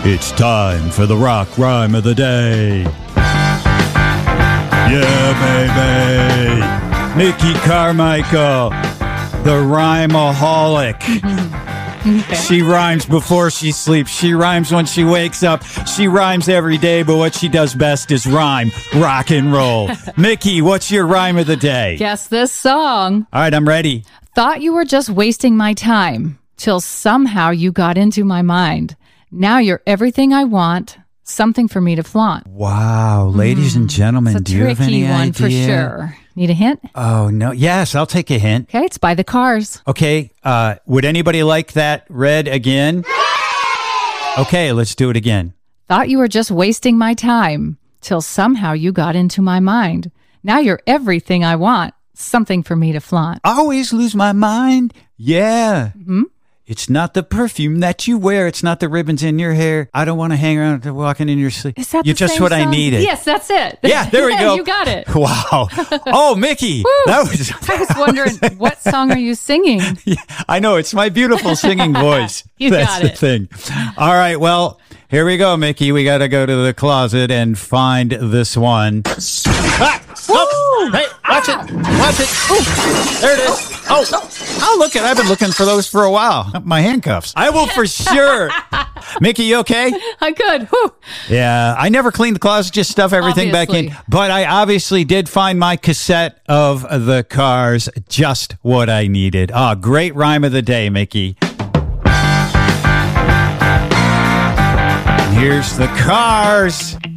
It's time for the rock rhyme of the day. Yeah, baby. Mickey Carmichael, the rhymeaholic. Okay. She rhymes before she sleeps. She rhymes when she wakes up. She rhymes every day, but what she does best is rhyme, rock and roll. Mickey, what's your rhyme of the day? Guess this song. All right, I'm ready. Thought you were just wasting my time till somehow you got into my mind. Now you're everything I want, something for me to flaunt. Wow, ladies and gentlemen, It's a do you have any tricky one idea? for sure. Need a hint? Oh, no. Yes, I'll take a hint. Okay, it's by the Cars. Okay, would anybody like that read again? Okay, let's do it again. Thought you were just wasting my time till somehow you got into my mind. Now you're everything I want, something for me to flaunt. Always lose my mind. Yeah. It's not the perfume that you wear. It's not the ribbons in your hair. I don't want to hang around walking in your sleep. Is that You're the just same what I song? needed. Yes, that's it. Yeah, there we go. You got it. Wow. Oh, Mickey. That was. I was wondering, what song are you singing? Yeah, I know. It's my beautiful singing voice. You That's got the it. thing. All right. Well, here we go, Mickey. We got to go to the closet and find this one. Ah! Oh, hey, watch it. Watch it. Ooh, there it is. Oh, look at. I've been looking for those for a while. My handcuffs. I will for sure. Mickey, you okay? I could. Whew. Yeah, I never cleaned the closet, just stuff everything back in. Obviously. But I obviously did find my cassette of the Cars, just what I needed. Ah, great rhyme of the day, Mickey. And here's the Cars.